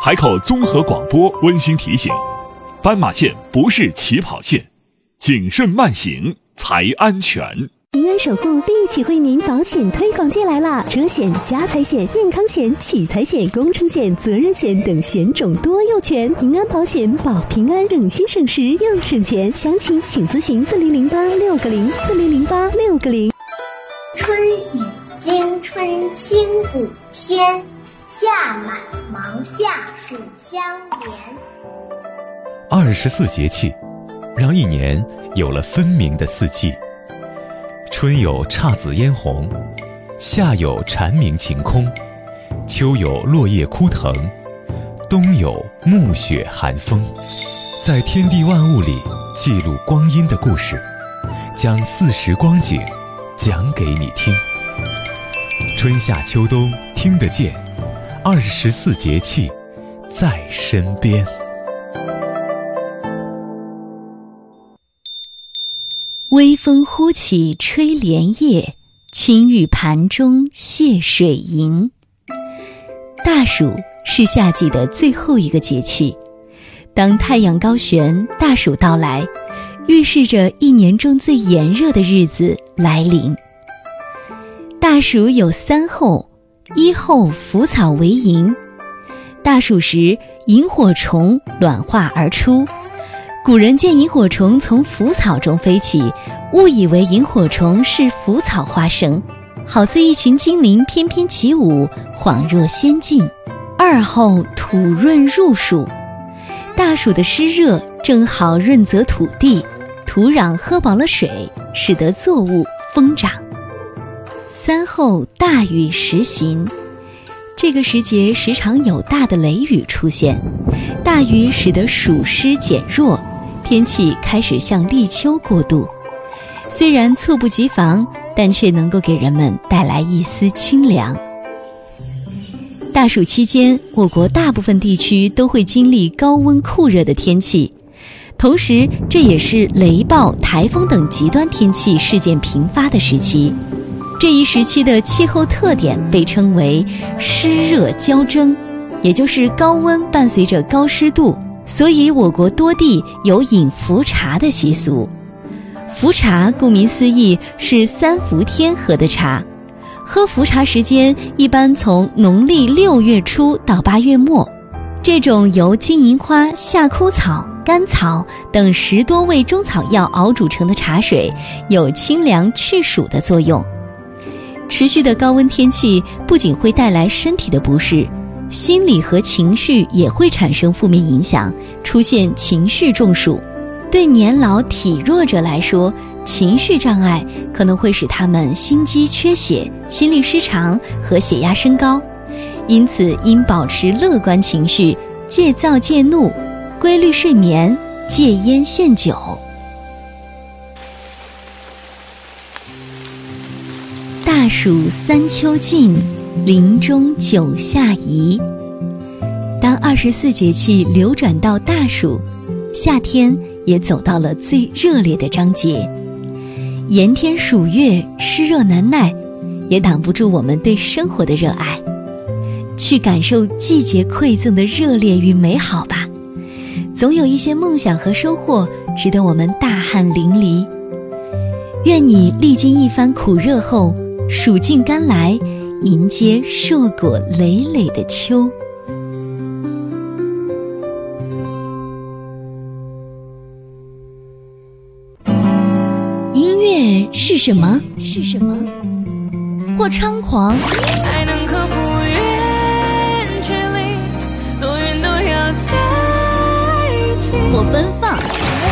海口综合广播温馨提醒：斑马线不是起跑线，谨慎慢行才安全。 平安守护立体惠民保险推广季来啦！车险、家财险、健康险、喜财险、工程险、责任险等险种多又全，平安保险保平安，省心省时又省钱。详情请咨询4008-6404008-640。 春雨惊春清谷天，夏满芒夏暑相连。 24节气，让一年有了分明的四季。春有姹紫嫣红，夏有蝉鸣晴空，秋有落叶枯藤，冬有暮雪寒风。在天地万物里记录光阴的故事，将四时光景讲给你听。春夏秋冬听得见，24节气在身边。 微风忽起吹莲叶，青玉盘中泻水银。大暑是夏季的最后一个节气，当太阳高悬，大暑到来，预示着一年中最炎热的日子来临。大暑有3候：一候腐草为萤。大暑时，萤火虫卵化而出。古人见萤火虫从腐草中飞起，误以为萤火虫是腐草化生，好似一群精灵翩翩起舞，恍若仙境。2候土润入暑。大暑的湿热正好润泽土地，土壤喝饱了水，使得作物疯长。3候大雨时行。这个时节时常有大的雷雨出现，大雨使得暑湿减弱，天气开始向立秋过渡。虽然猝不及防，但却能够给人们带来一丝清凉。大暑期间，我国大部分地区都会经历高温酷热的天气，同时这也是雷暴、台风等极端天气事件频发的时期。这一时期的气候特点被称为湿热交蒸，也就是高温伴随着高湿度，所以我国多地有饮伏茶的习俗。伏茶顾名思义是3伏天喝的茶，喝伏茶时间一般从农历6月初到8月末。这种由金银花、夏枯草、甘草等10多味中草药熬煮成的茶水，有清凉去暑的作用。持续的高温天气不仅会带来身体的不适，心理和情绪也会产生负面影响，出现情绪中暑。对年老体弱者来说，情绪障碍可能会使他们心肌缺血、心律失常和血压升高，因此应保持乐观情绪，戒躁戒怒，规律睡眠，戒烟限酒。大暑3秋尽，林中9夏宜。当24节气流转到大暑，夏天也走到了最热烈的章节。炎天暑月，湿热难耐，也挡不住我们对生活的热爱。去感受季节馈赠的热烈与美好吧，总有一些梦想和收获值得我们大汗淋漓。愿你历经一番苦热后，暑尽甘来，迎接硕果累累的秋。音乐是什么？或猖狂，